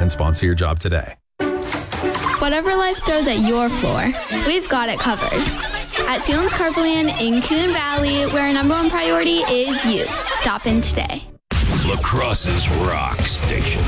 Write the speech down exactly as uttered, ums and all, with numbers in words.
and sponsor your job today. Whatever life throws at your floor, we've got it covered. At Sealands Carpoland in Coon Valley, where our number one priority is you. Stop in today. La Crosse's Rock Station.